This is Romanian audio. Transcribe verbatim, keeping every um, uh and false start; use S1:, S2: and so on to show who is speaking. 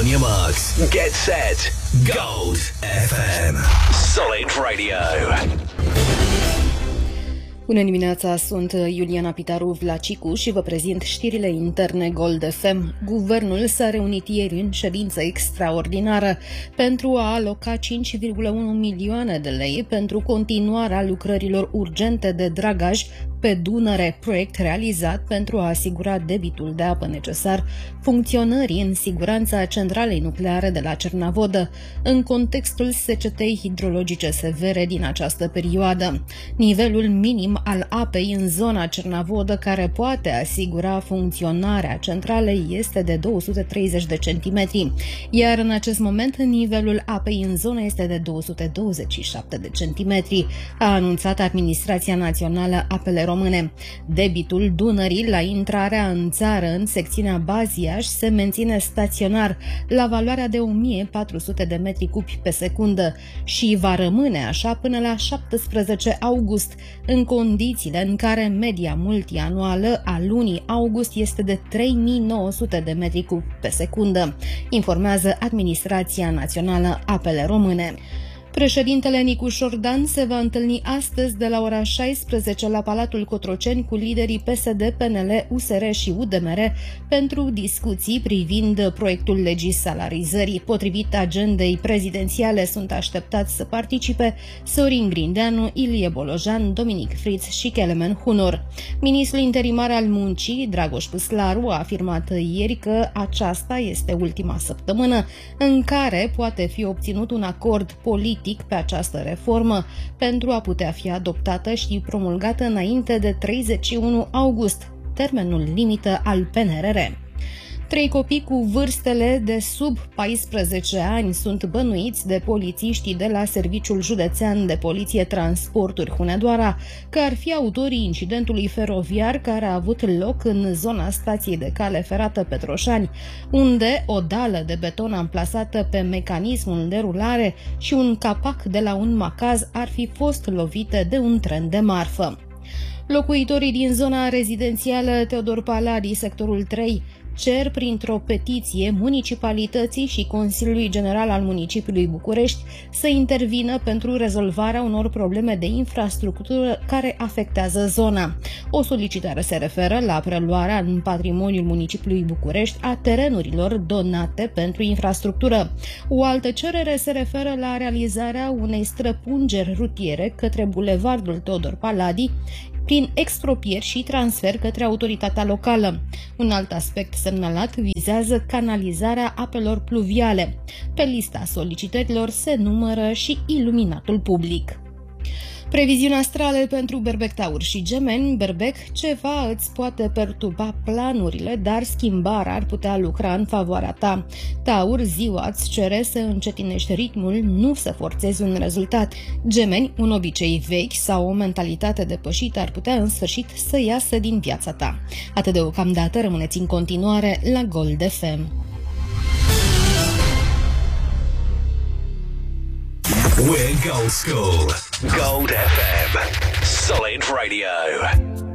S1: On your marks, get set, Gold F M. Solid Radio.
S2: Bună dimineața, sunt Iuliana Pitaru Vlacicu și vă prezint știrile interne Gold F M. Guvernul s-a reunit ieri în ședință extraordinară pentru a aloca cinci virgulă unu milioane de lei pentru continuarea lucrărilor urgente de dragaj pe Dunăre, proiect realizat pentru a asigura debitul de apă necesar funcționării în siguranța centralei nucleare de la Cernavodă, în contextul secetei hidrologice severe din această perioadă. Nivelul minim al apei în zona Cernavodă, care poate asigura funcționarea centralei, este de două sute treizeci de centimetri, iar în acest moment nivelul apei în zonă este de două sute douăzeci și șapte de centimetri, a anunțat Administrația Națională Apele Române. Debitul Dunării la intrarea în țară în secțiunea Baziaș se menține staționar la valoarea de o mie patru sute de metri cubi pe secundă și va rămâne așa până la șaptesprezece august, în condițiile în care media multianuală a lunii august este de trei mii nouă sute de metri cubi pe secundă, informează Administrația Națională Apele Române. Președintele Nicu Șordan se va întâlni astăzi de la ora șaisprezece la Palatul Cotroceni cu liderii P S D, P N L, U S R și U D M R pentru discuții privind proiectul legii salarizării. Potrivit agendei prezidențiale, sunt așteptați să participe Sorin Grindeanu, Ilie Bolojan, Dominic Fritz și Kelemen Hunor. Ministrul interimar al muncii, Dragoș Păslaru, a afirmat ieri că aceasta este ultima săptămână în care poate fi obținut un acord politic pe această reformă pentru a putea fi adoptată și promulgată înainte de treizeci și unu august, termenul limită al P N R R. Trei copii cu vârstele de sub paisprezece ani sunt bănuiți de polițiștii de la Serviciul Județean de Poliție Transporturi Hunedoara că ar fi autorii incidentului feroviar care a avut loc în zona stației de cale ferată Petroșani, unde o dală de beton amplasată pe mecanismul de rulare și un capac de la un macaz ar fi fost lovite de un tren de marfă. Locuitorii din zona rezidențială Teodor Paladi, sectorul trei, cer printr-o petiție municipalității și Consiliului General al Municipiului București să intervină pentru rezolvarea unor probleme de infrastructură care afectează zona. O solicitare se referă la preluarea în patrimoniul Municipiului București a terenurilor donate pentru infrastructură. O altă cerere se referă la realizarea unei străpungeri rutiere către bulevardul Teodor Paladi, prin expropieri și transfer către autoritatea locală. Un alt aspect semnalat vizează canalizarea apelor pluviale. Pe lista solicitărilor se numără și iluminatul public. Previziuni astrale pentru Berbec, Taur și Gemeni. Berbec, ceva îți poate perturba planurile, dar schimbarea ar putea lucra în favoarea ta. Taur, ziua îți cere să încetinești ritmul, nu să forțezi un rezultat. Gemeni, un obicei vechi sau o mentalitate depășită ar putea în sfârșit să iasă din viața ta. Atât deocamdată, rămâneți în continuare la Gold F M.
S1: We're Gold School. Gold F M. Solid Radio.